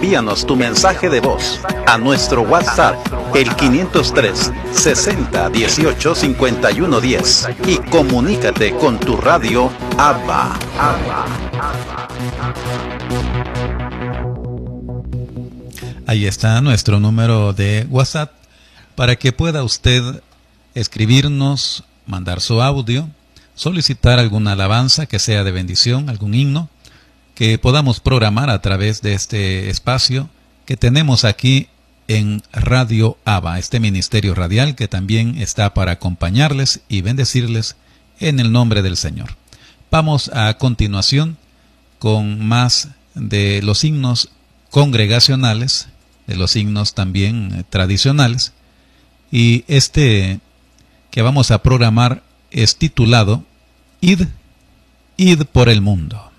envíanos tu mensaje de voz a nuestro WhatsApp, el 503 60 18 51 10, y comunícate con tu radio Abba. Ahí está nuestro número de WhatsApp para que pueda usted escribirnos, mandar su audio, solicitar alguna alabanza que sea de bendición, algún himno que podamos programar a través de este espacio que tenemos aquí en Radio Abba, este ministerio radial que también está para acompañarles y bendecirles en el nombre del Señor. Vamos a continuación con más de los himnos congregacionales, de los himnos también tradicionales, y este que vamos a programar es titulado Id por el mundo.